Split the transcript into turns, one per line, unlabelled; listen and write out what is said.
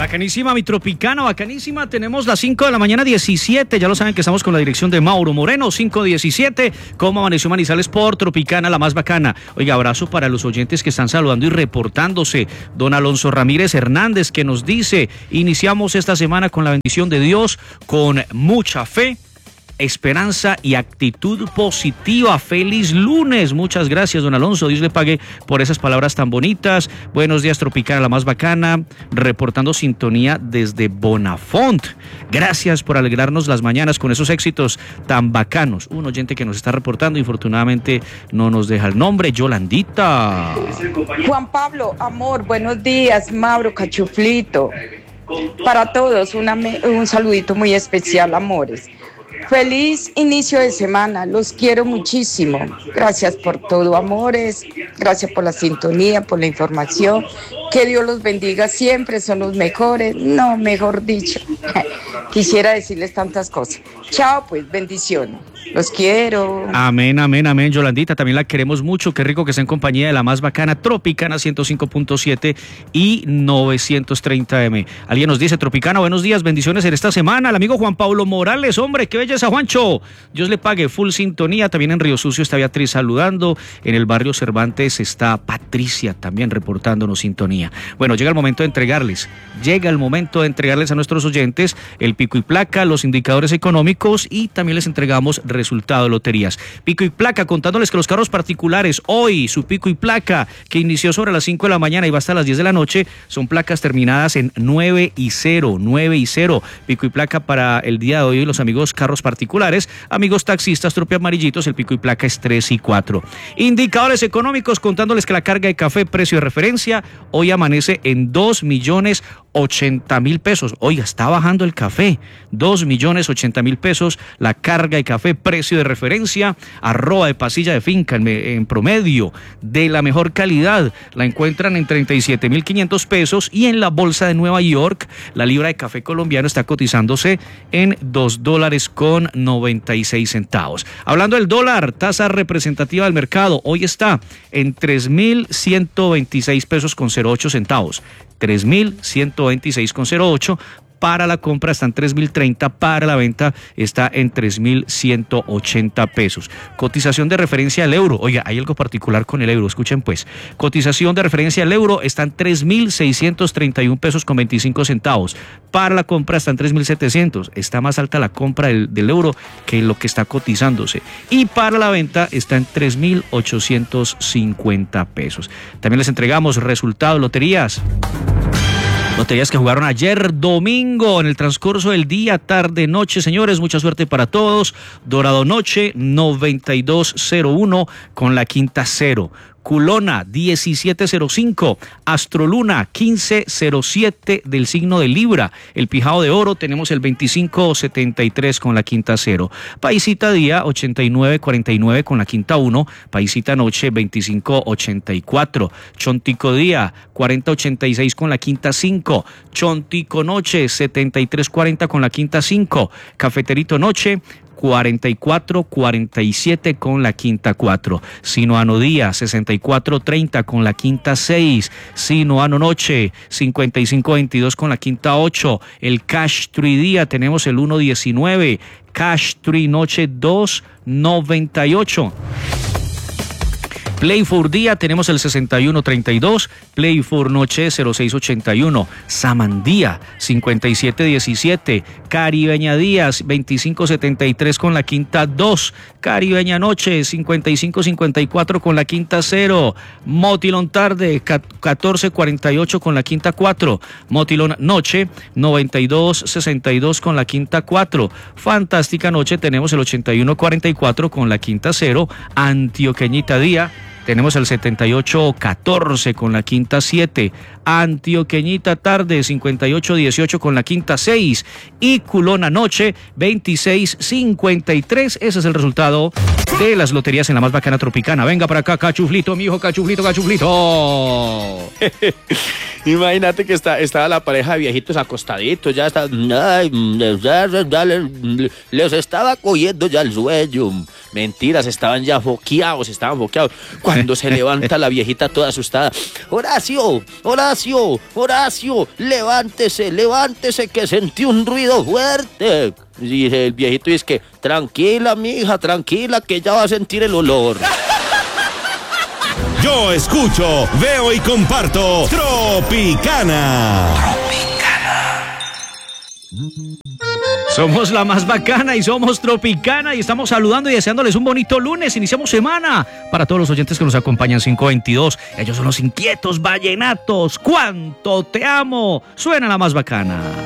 Bacanísima, mi Tropicana, bacanísima. Tenemos las 5 de la mañana 17. Ya lo saben que estamos con la dirección de Mauro Moreno, 5:17. ¿Cómo amaneció Manizales por Tropicana, la más bacana? Oiga, abrazo para los oyentes que están saludando y reportándose. Don Alonso Ramírez Hernández, que nos dice: iniciamos esta semana con la bendición de Dios, con mucha fe, esperanza y actitud positiva. Feliz lunes. Muchas gracias, don Alonso. Dios le pague por esas palabras tan bonitas. Buenos días, Tropicana, la más bacana, reportando sintonía desde Bonafont. Gracias por alegrarnos las mañanas con esos éxitos tan bacanos. Un oyente que nos está reportando, infortunadamente no nos deja el nombre. Yolandita.
Juan Pablo, amor, buenos días. Mauro, Cachuflito. Para todos, un saludito muy especial, amores. Feliz inicio de semana, los quiero muchísimo. Gracias por todo, amores. Gracias por la sintonía, por la información. Que Dios los bendiga siempre, son los mejores. No, mejor dicho. Quisiera decirles tantas cosas. Chao, pues, bendiciones. Los quiero.
Amén, amén, amén, Yolandita. También la queremos mucho. Qué rico que sea en compañía de la más bacana, Tropicana 105.7 y 930M. Alguien nos dice: Tropicana, buenos días, bendiciones en esta semana. El amigo Juan Pablo Morales, hombre, qué belleza, Juancho. Dios le pague, full sintonía. También en Río Sucio está Beatriz saludando. En el barrio Cervantes está Patricia también reportándonos sintonía. Bueno, llega el momento de entregarles a nuestros oyentes el pico y placa, los indicadores económicos, y también les entregamos resultado de loterías. Pico y placa, contándoles que los carros particulares, hoy su pico y placa, que inició sobre las 5 de la mañana y va hasta las 10 de la noche, son placas terminadas en 9 y 0. Pico y placa para el día de hoy, los amigos carros particulares, amigos taxistas, trope amarillitos, el pico y placa es 3 y 4. Indicadores económicos, contándoles que la carga de café, precio de referencia, hoy amanece en 2.080.000 pesos. Oiga, está bajando el café. 2.080.000 pesos la carga de café, precio de referencia. Arroba de pasilla de finca en promedio de la mejor calidad la encuentran en 37.500 pesos, y en la bolsa de Nueva York la libra de café colombiano está cotizándose en $2.96. Hablando del dólar, tasa representativa del mercado, hoy está en 3.126 pesos con 08 centavos. 3.126 con 08. Para la compra está en 3.030, para la venta está en 3.180 pesos. Cotización de referencia al euro. Oiga, hay algo particular con el euro, escuchen pues. Cotización de referencia al euro está en 3.631 pesos con 25 centavos. Para la compra está en 3.700. Está más alta la compra del euro que lo que está cotizándose. Y para la venta está en 3.850 pesos. También les entregamos resultados, loterías. Loterías que jugaron ayer domingo en el transcurso del día, tarde, noche, señores. Mucha suerte para todos. Dorado Noche 9201 con la quinta 0. Culona 1705, Astroluna 1507 del signo de Libra. El Pijao de Oro tenemos el 2573 con la quinta 0. Paisita Día 8949 con la quinta 1. Paisita Noche 2584. Chontico Día 4086 con la quinta 5. Chontico Noche 7340 con la quinta 5. Cafeterito Noche 4447 con la quinta 4. Sinoano Día 6430 con la quinta 6. Sinoano Noche 5522 con la quinta 8. El Cash Tree Día tenemos el 119. Cash Tree Noche 298. Play for Día tenemos el 6132, Play for Noche 0681, Samandía 5717, Caribeña Días 2573 con la quinta 2, Caribeña Noche 5554 con la quinta 0, Motilón Tarde 1448 con la quinta 4, Motilón Noche 9262 con la quinta 4, Fantástica Noche tenemos el 8144 con la quinta 0, Antioqueñita Día tenemos el 7814 con la quinta 7, Antioqueñita Tarde 5818 con la quinta 6 y Culona Noche 2653. Ese es el resultado de las loterías en la más bacana Tropicana. Venga para acá, Cachuflito, mi hijo, Cachuflito.
Imagínate que estaba la pareja de viejitos acostaditos, ya está, les estaba cogiendo ya el sueño. Mentiras, estaban foqueados. cuando se levanta la viejita toda asustada. Horacio, Horacio, Horacio, levántese, levántese, que sentí un ruido fuerte. Y el viejito dice que, tranquila, mija, tranquila, que ya va a sentir el olor.
Yo escucho, veo y comparto Tropicana.
Somos la más bacana y somos Tropicana y estamos saludando y deseándoles un bonito lunes. Iniciamos semana para todos los oyentes que nos acompañan 522. Ellos son los inquietos vallenatos. ¡Cuánto te amo! Suena la más bacana.